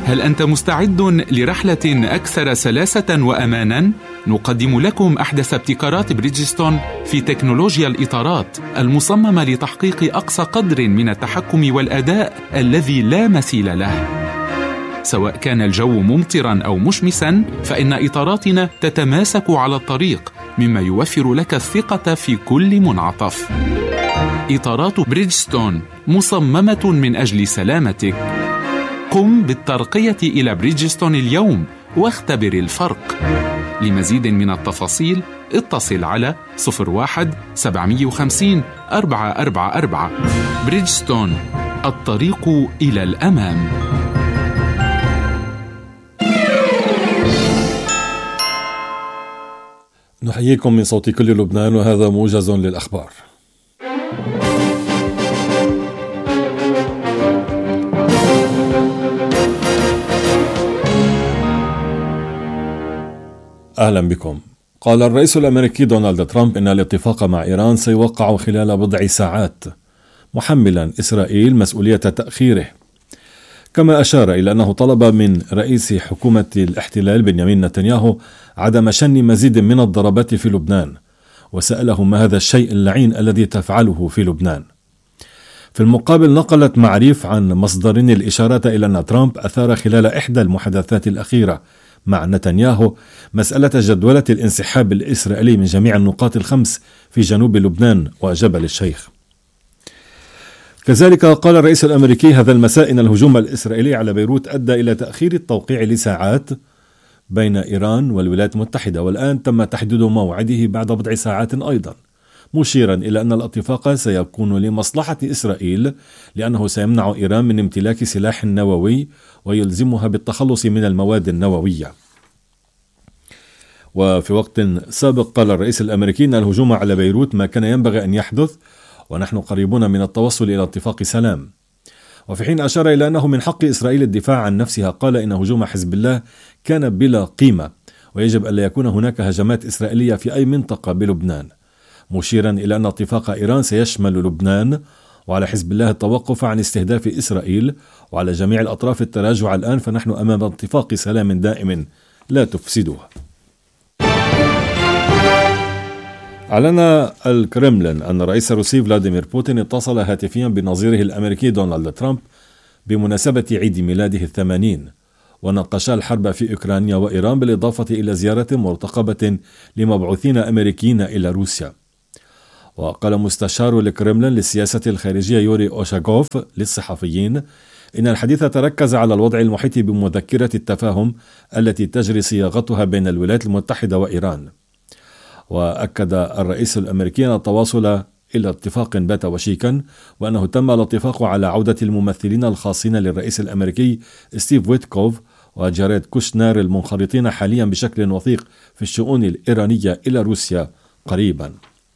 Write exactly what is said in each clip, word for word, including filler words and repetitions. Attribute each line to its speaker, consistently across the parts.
Speaker 1: هل أنت مستعد لرحلة أكثر سلاسة وأمانا؟ نقدم لكم أحدث ابتكارات بريدجستون في تكنولوجيا الإطارات المصممة لتحقيق أقصى قدر من التحكم والأداء الذي لا مثيل له. سواء كان الجو ممطرا أو مشمسا، فإن إطاراتنا تتماسك على الطريق، مما يوفر لك الثقة في كل منعطف. إطارات بريدجستون مصممة من أجل سلامتك. قم بالترقية إلى بريدجستون اليوم واختبر الفرق. لمزيد من التفاصيل اتصل على صفر واحد سبعمائة وخمسين أربعة أربعة أربعة. بريدجستون، الطريق إلى الأمام.
Speaker 2: نحييكم من صوت كل لبنان، وهذا موجز للأخبار. أهلا بكم. قال الرئيس الأمريكي دونالد ترامب إن الاتفاق مع إيران سيوقع خلال بضع ساعات، محملا إسرائيل مسؤولية تأخيره. كما أشار إلى أنه طلب من رئيس حكومة الاحتلال بنيامين نتنياهو عدم شن مزيد من الضربات في لبنان، وسأله ما هذا الشيء اللعين الذي تفعله في لبنان. في المقابل نقلت معريف عن مصدر الإشارة إلى أن ترامب أثار خلال إحدى المحادثات الأخيرة مع نتنياهو مسألة جدولة الانسحاب الإسرائيلي من جميع النقاط الخمس في جنوب لبنان وجبل الشيخ. كذلك قال الرئيس الأمريكي هذا المساء إن الهجوم الإسرائيلي على بيروت أدى إلى تأخير التوقيع لساعات بين إيران والولايات المتحدة، والآن تم تحديد موعده بعد بضع ساعات أيضا، مشيرا إلى أن الاتفاق سيكون لمصلحة إسرائيل لأنه سيمنع إيران من امتلاك سلاح نووي ويلزمها بالتخلص من المواد النووية. وفي وقت سابق قال الرئيس الأمريكي أن الهجوم على بيروت ما كان ينبغي أن يحدث، ونحن قريبون من التوصل إلى اتفاق سلام. وفي حين أشار إلى أنه من حق إسرائيل الدفاع عن نفسها، قال إن هجوم حزب الله كان بلا قيمة ويجب ألا يكون هناك هجمات إسرائيلية في أي منطقة بلبنان، مشيرا إلى أن اتفاق إيران سيشمل لبنان، وعلى حزب الله التوقف عن استهداف إسرائيل، وعلى جميع الأطراف التراجع الآن، فنحن أمام اتفاق سلام دائم لا تفسده. أعلن الكرملين أن الرئيس الروسي فلاديمير بوتين اتصل هاتفيا بنظيره الأمريكي دونالد ترامب بمناسبة عيد ميلاده الثمانين، وناقشا الحرب في أوكرانيا وإيران، بالإضافة إلى زيارة مرتقبة لمبعوثين أمريكيين إلى روسيا. وقال مستشار الكرملين للسياسة الخارجية يوري أوشاغوف للصحفيين إن الحديث تركز على الوضع المحيط بمذكرة التفاهم التي تجري صياغتها بين الولايات المتحدة وإيران. وأكد الرئيس الأمريكي أن التواصل إلى اتفاق بات وشيكا، وأنه تم الاتفاق على عودة الممثلين الخاصين للرئيس الأمريكي ستيف ويتكوف وجاريد كوشنر المنخرطين حاليا بشكل وثيق في الشؤون الإيرانية إلى روسيا قريبا.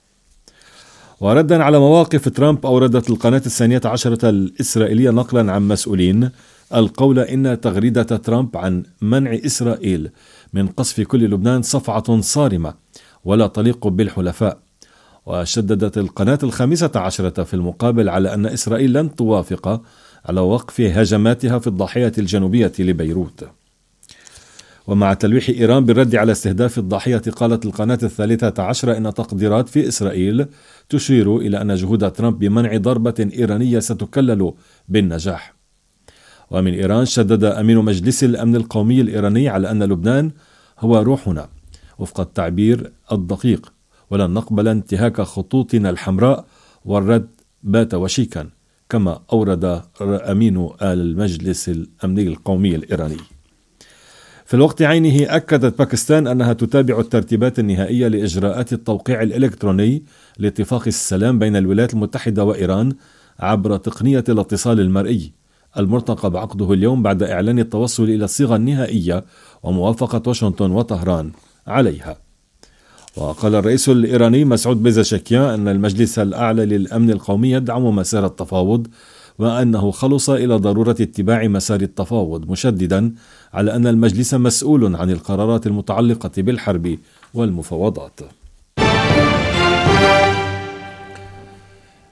Speaker 2: وردا على مواقف ترامب، أوردت القناة الثانية عشرة الإسرائيلية نقلا عن مسؤولين القول إن تغريدة ترامب عن منع إسرائيل من قصف كل لبنان صفعة صارمة ولا تليق بالحلفاء. وشددت القناة الخامسة عشرة في المقابل على أن إسرائيل لن توافق على وقف هجماتها في الضاحية الجنوبية لبيروت. ومع تلويح إيران بالرد على استهداف الضاحية، قالت القناة الثالثة عشرة إن تقديرات في إسرائيل تشير إلى أن جهود ترامب بمنع ضربة إيرانية ستكلل بالنجاح. ومن إيران شدد أمين مجلس الأمن القومي الإيراني على أن لبنان هو روحنا وفق التعبير الدقيق، ولن نقبل انتهاك خطوطنا الحمراء، والرد بات وشيكا، كما أورد أمين المجلس الأمني القومي الإيراني. في الوقت عينه أكدت باكستان أنها تتابع الترتيبات النهائية لإجراءات التوقيع الإلكتروني لاتفاق السلام بين الولايات المتحدة وإيران عبر تقنية الاتصال المرئي، المرتقب عقده اليوم بعد إعلان التوصل إلى الصيغة النهائية وموافقة واشنطن وطهران عليها. وقال الرئيس الإيراني مسعود بيزاشكيان أن المجلس الأعلى للأمن القومي يدعم مسار التفاوض، وأنه خلص إلى ضرورة اتباع مسار التفاوض، مشددا على أن المجلس مسؤول عن القرارات المتعلقة بالحرب والمفاوضات.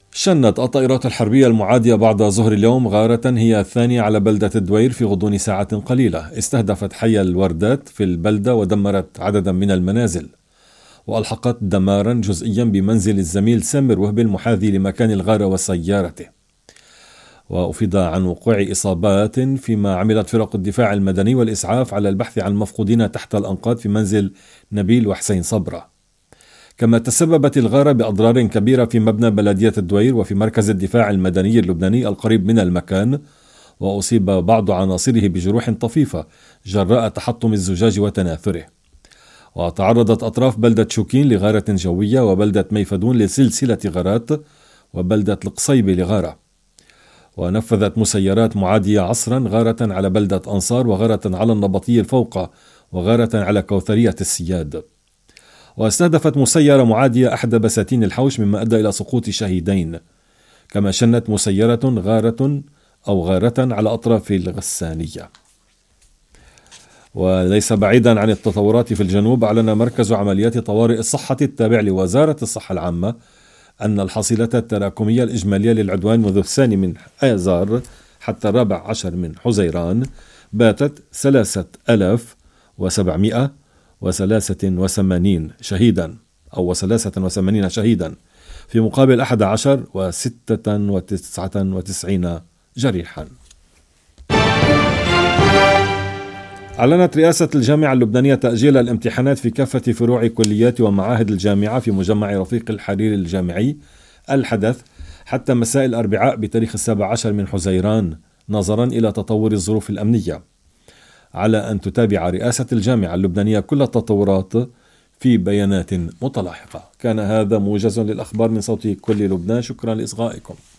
Speaker 2: شنت الطائرات الحربية المعادية بعد ظهر اليوم غارة هي الثانية على بلدة الدوير في غضون ساعات قليلة، استهدفت حي الوردات في البلدة ودمرت عددا من المنازل، وألحقت دمارا جزئيا بمنزل الزميل سامر وهبي المحاذي لمكان الغارة وسيارته. وأفيد عن وقوع إصابات، فيما عملت فرق الدفاع المدني والإسعاف على البحث عن المفقودين تحت الأنقاض في منزل نبيل وحسين صبرة. كما تسببت الغارة بأضرار كبيرة في مبنى بلدية الدوير وفي مركز الدفاع المدني اللبناني القريب من المكان، وأصيب بعض عناصره بجروح طفيفة جراء تحطم الزجاج وتناثره. وتعرضت أطراف بلدة شوكين لغارة جوية، وبلدة ميفدون لسلسلة غارات، وبلدة القصيبة لغارة. ونفذت مسيرات معادية عصرا غارة على بلدة أنصار، وغارة على النبطية الفوقة، وغارة على كوثرية السياد. واستهدفت مسيرة معادية أحد بساتين الحوش، مما أدى إلى سقوط شهيدين. كما شنت مسيرة غارة أو غارة على أطراف الغسانية. وليس بعيدا عن التطورات في الجنوب، أعلن مركز عمليات طوارئ الصحة التابع لوزارة الصحة العامة أن الحصيلة التراكمية الإجمالية للعدوان منذ الثاني من آذار حتى الرابع عشر من حزيران باتت ثلاثة آلاف وسبعمائة وثلاثة وثمانين شهيدا أو ثلاثة وثمانين شهيدا، في مقابل أحد عشر وستة وتسعة وتسعين جريحا. أعلنت رئاسة الجامعة اللبنانية تأجيل الامتحانات في كافة فروع كليات ومعاهد الجامعة في مجمع رفيق الحريري الجامعي الحدث حتى مساء الأربعاء بتاريخ السابع عشر من حزيران، نظرا إلى تطور الظروف الأمنية، على أن تتابع رئاسة الجامعة اللبنانية كل التطورات في بيانات متلاحقة. كان هذا موجز للأخبار من صوت كل لبنان، شكرا لإصغائكم.